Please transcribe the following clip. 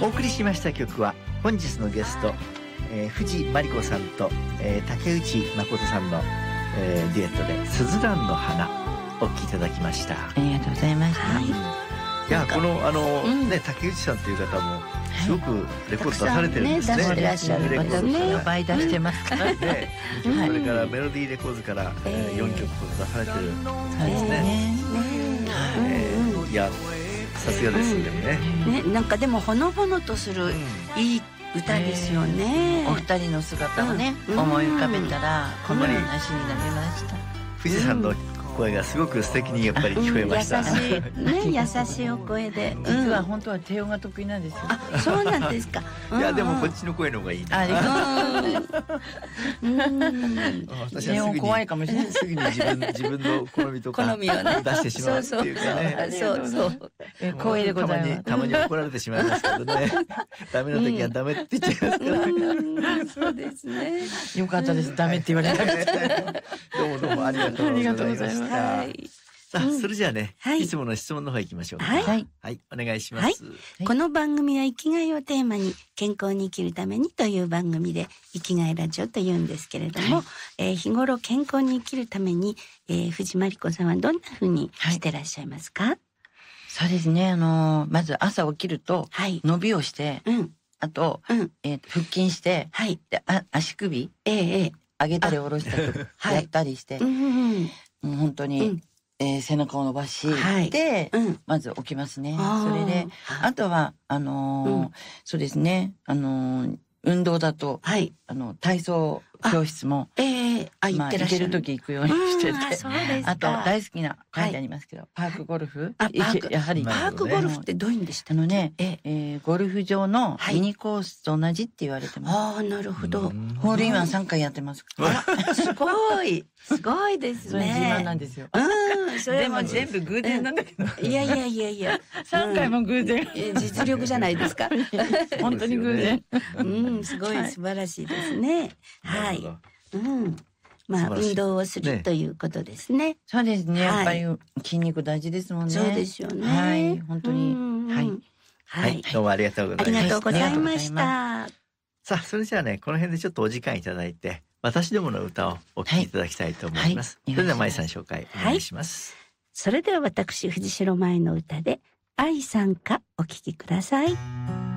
お送りしました曲は本日のゲスト、藤真理子さんと、竹内誠さんの、デュエットでスズランの花お聴きいただきました。 ありがとうございました。 いや、この竹内さんという方もすごくレコード出されてるんですね。 出してらっしゃる。 私の倍出してますからね。それからメロディーレコードから4曲出されてるんですね。いや、さすがですよね。 なんかでもほのぼのとするいい歌ですよね。 お二人の姿をね、思い浮かべたらこの話になりました。 富士山の声がすごく素敵にやっぱり聞こえました。 優しいね、優しいお声で。 実は本当は低音が得意なんですよ。 あ、そうなんですか。 いや、でもこっちの声の方がいいな。 ありがとう。低音怖いかもしれない。 すぐに自分の好みとか出してしまうっていうかね。 そう光栄でございます。 たまに怒られてしまいますけどね。ダメな時はダメって言っちゃいますからね。 そうですね。 よかったです。ダメって言われなくて。 どうもありがとうございました。 はい。 さあ、それじゃあね、いつもの質問の方行きましょう。 はい。 はい、お願いします。 この番組は生きがいをテーマに健康に生きるためにという番組で生きがいラジオと言うんですけれども、日頃健康に生きるために、藤真理子さんはどんな風にしてらっしゃいますか？ そうですね。まず朝起きると、伸びをして、あと、腹筋して、で、足首、上げたり下ろしたりやったりして、もう本当に、背中を伸ばして、まず起きますね。それで、あとは、そうですね、運動だと、体操教室も、行けるとき行くようにしてて、あと大好きな、書いてありますけど、パークゴルフ。やはり。 パークゴルフってどういうんでしたゴルフ場のミニコースと同じって言われてます。 ああ、なるほど。 ホールインワン3回やってます。 すごい。すごいですね。 自慢なんですよ。でも全部偶然なんだけど。 いや。 3回も偶然。 実力じゃないですか。 本当に偶然。 すごい素晴らしいですね。はい。まあ、運動をするということですね。 そうですね。やっぱり筋肉大事ですもんね。 そうですよね。 はい。本当に。 はい。どうもありがとうございました。 ありがとうございました。 さあ、それじゃあね、この辺でちょっとお時間いただいて、私どもの歌をお聴きいただきたいと思います。それでは、まいさん紹介お願いします。 それでは私、藤代舞の歌で、愛さんかお聴きください。